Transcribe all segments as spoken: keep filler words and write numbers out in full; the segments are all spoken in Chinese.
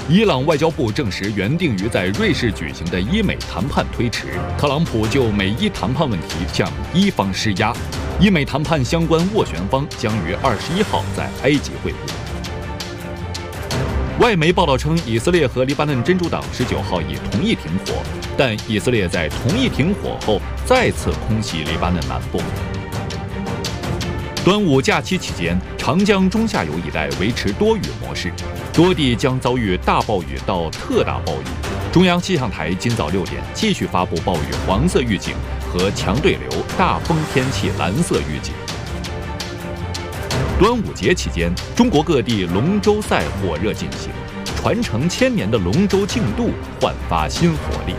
伊朗外交部证实，原定于在瑞士举行的伊美谈判推迟。特朗普就美伊谈判问题向伊方施压，伊美谈判相关斡旋方将于二十一号在埃及会晤。外媒报道称，以色列和黎巴嫩真主党十九号已同意停火，但以色列在同意停火后再次空袭黎巴嫩南部。端午假期期间，长江中下游一带维持多雨模式，多地将遭遇大暴雨到特大暴雨。中央气象台今早六点继续发布暴雨黄色预警和强对流、大风天气蓝色预警。端午节期间，中国各地龙舟赛火热进行，传承千年的龙舟竞渡焕发新活力。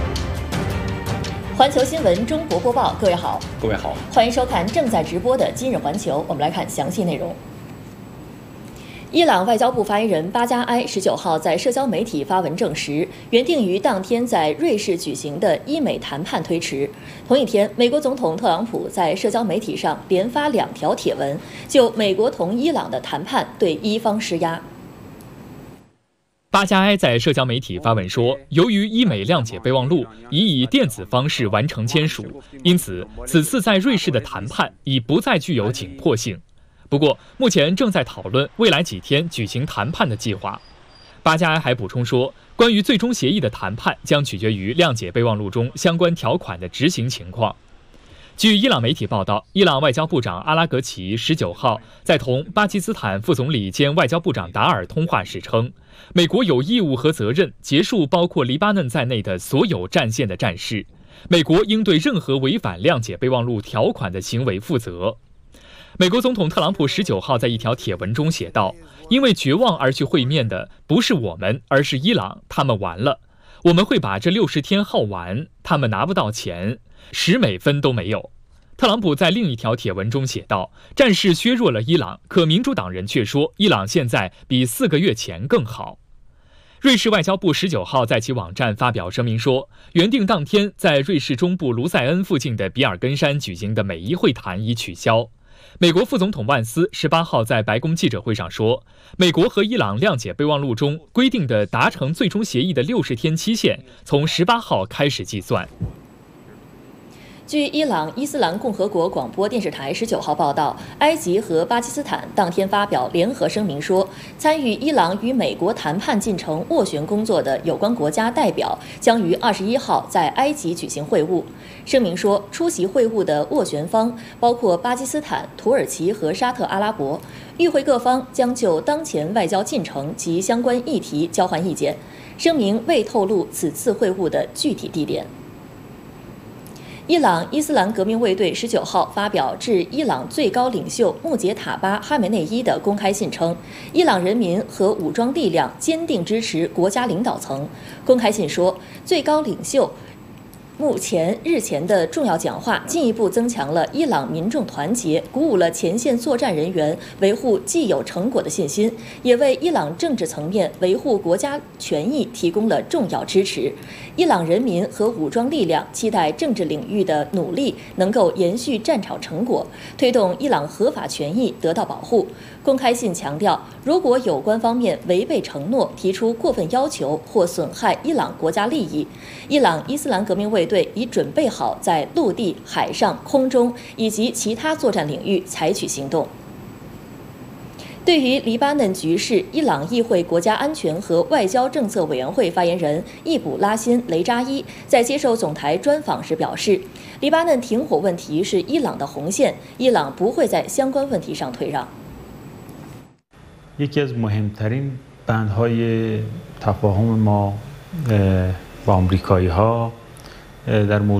环球新闻中国播报，各位好， 各位好， 欢迎收看正在直播的今日环球。我们来看详细内容。伊朗外交部发言人巴加埃十九号在社交媒体发文证实，原定于当天在瑞士举行的伊美谈判推迟。同一天，美国总统特朗普在社交媒体上连发两条帖文，就美国同伊朗的谈判对伊方施压。 巴加埃在社交媒体发文说，由于伊美谅解备忘录已以电子方式完成签署，因此此次在瑞士的谈判已不再具有紧迫性。不过，目前正在讨论未来几天举行谈判的计划。巴加埃还补充说，关于最终协议的谈判将取决于谅解备忘录中相关条款的执行情况。据伊朗媒体报道，伊朗外交部长阿拉格齐十九号在同巴基斯坦副总理兼外交部长达尔通话时称，美国有义务和责任结束包括黎巴嫩在内的所有战线的战事，美国应对任何违反谅解备忘录条款的行为负责。美国总统特朗普十九号在一条帖文中写道，因为绝望而去会面的不是我们，而是伊朗，他们完了，我们会把这六十天耗完，他们拿不到钱，十美分都没有。特朗普在另一条帖文中写道，战事削弱了伊朗，可民主党人却说伊朗现在比四个月前更好。瑞士外交部十九号在其网站发表声明说，原定当天在瑞士中部卢塞恩附近的比尔根山举行的美伊会谈已取消。美国副总统万斯十八号在白宫记者会上说，美国和伊朗谅解备忘录中规定的达成最终协议的六十天期限从十八号开始计算。 据伊朗伊斯兰共和国广播电视台十九号报道，埃及和巴基斯坦当天发表联合声明说，参与伊朗与美国谈判进程斡旋工作的有关国家代表将于二十一号在埃及举行会晤。声明说，出席会晤的斡旋方包括巴基斯坦、土耳其和沙特阿拉伯，与会各方将就当前外交进程及相关议题交换意见。声明未透露此次会晤的具体地点。伊朗伊斯兰革命卫队十九号发表致伊朗最高领袖穆杰塔巴哈梅内伊的公开信称，伊朗人民和武装力量坚定支持国家领导层。公开信说，最高领袖目前日前的重要讲话进一步增强了伊朗民众团结，鼓舞了前线作战人员维护既有成果的信心，也为伊朗政治层面维护国家权益提供了重要支持。伊朗人民和武装力量期待政治领域的努力能够延续战场成果，推动伊朗合法权益得到保护。公开信强调，如果有关方面违背承诺，提出过分要求或损害伊朗国家利益，伊朗伊斯兰革命卫队已准备好在陆地、海上、空中以及其他作战领域采取行动。对于黎巴嫩局势，伊朗议会国家安全和外交政策委员会发言人易卜拉欣·雷扎伊在接受总台专访时表示，黎巴嫩停火问题是伊朗的红线，伊朗不会在相关问题上退让。 یکی از مهمترین بندهای تفاهم ما با آمریکایی‌ها در